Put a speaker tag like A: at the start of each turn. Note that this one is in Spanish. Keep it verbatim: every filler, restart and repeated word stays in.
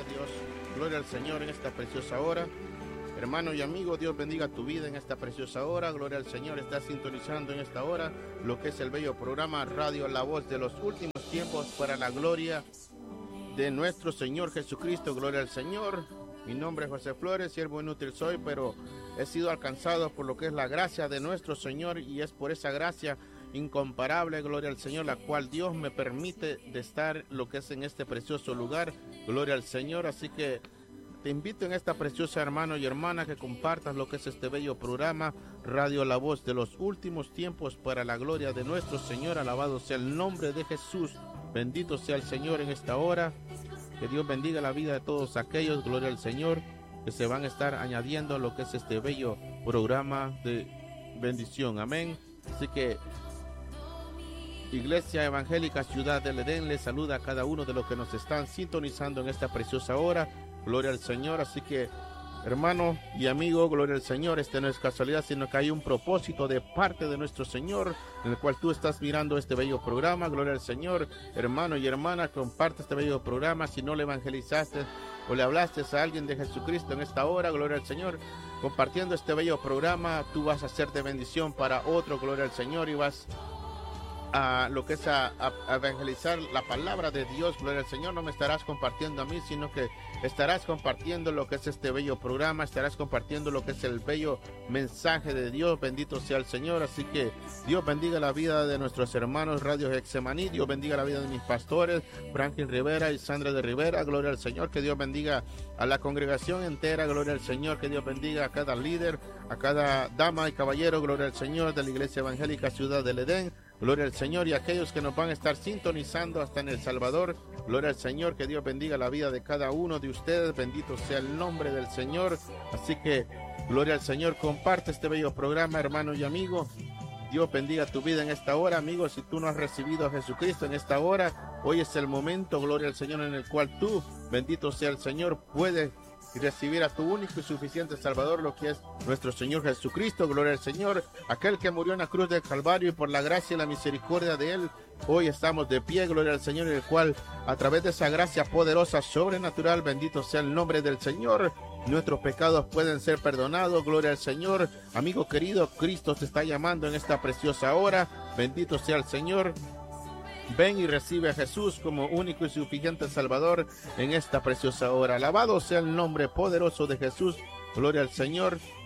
A: Dios. Gloria al Señor en esta preciosa hora. Hermano y amigo, Dios bendiga tu vida en esta preciosa hora. Gloria al Señor. Está sintonizando en esta hora lo que es el bello programa Radio La Voz de los últimos tiempos para la gloria de nuestro Señor Jesucristo. Gloria al Señor. Mi nombre es José Flores, siervo inútil soy, pero he sido alcanzado por lo que es la gracia de nuestro Señor, y es por esa gracia incomparable, gloria al Señor, la cual Dios me permite de estar lo que es en este precioso lugar. Gloria al Señor. Así que te invito en esta preciosa, hermano y hermana, que compartas lo que es este bello programa Radio La Voz de los últimos tiempos para la gloria de nuestro Señor. Alabado sea el nombre de Jesús. Bendito sea el Señor en esta hora. Que Dios bendiga la vida de todos aquellos, gloria al Señor, que se van a estar añadiendo a lo que es este bello programa de bendición. Amén. Así que Iglesia Evangélica Ciudad del Edén les saluda a cada uno de los que nos están sintonizando en esta preciosa hora. Gloria al Señor. Así que, hermano y amigo, gloria al Señor. Este no es casualidad, sino que hay un propósito de parte de nuestro Señor, en el cual tú estás mirando este bello programa. Gloria al Señor. Hermano y hermana, comparte este bello programa. Si no le evangelizaste o le hablaste a alguien de Jesucristo en esta hora, gloria al Señor, compartiendo este bello programa, tú vas a ser de bendición para otro. Gloria al Señor. Y vas a lo que es a, a, a evangelizar la palabra de Dios. Gloria al Señor. No me estarás compartiendo a mí, sino que estarás compartiendo lo que es este bello programa, estarás compartiendo lo que es el bello mensaje de Dios. Bendito sea el Señor. Así que Dios bendiga la vida de nuestros hermanos Radio Hexemaní. Dios bendiga la vida de mis pastores Franklin Rivera y Sandra de Rivera. Gloria al Señor. Que Dios bendiga a la congregación entera. Gloria al Señor. Que Dios bendiga a cada líder, a cada dama y caballero. Gloria al Señor, de la Iglesia Evangélica Ciudad del Edén. Gloria al Señor. Y a aquellos que nos van a estar sintonizando hasta en El Salvador. Gloria al Señor. Que Dios bendiga la vida de cada uno de ustedes. Bendito sea el nombre del Señor. Así que, gloria al Señor. Comparte este bello programa, hermano y amigo. Dios bendiga tu vida en esta hora, amigo. Si tú no has recibido a Jesucristo en esta hora, hoy es el momento, gloria al Señor, en el cual tú, bendito sea el Señor, puedes y recibir a tu único y suficiente Salvador, lo que es nuestro Señor Jesucristo. Gloria al Señor, aquel que murió en la cruz del Calvario, y por la gracia y la misericordia de Él, hoy estamos de pie. Gloria al Señor, en el cual, a través de esa gracia poderosa, sobrenatural, bendito sea el nombre del Señor, nuestros pecados pueden ser perdonados. Gloria al Señor. Amigo querido, Cristo te está llamando en esta preciosa hora. Bendito sea el Señor. Ven y recibe a Jesús como único y suficiente Salvador en esta preciosa hora. Alabado sea el nombre poderoso de Jesús. Gloria al Señor.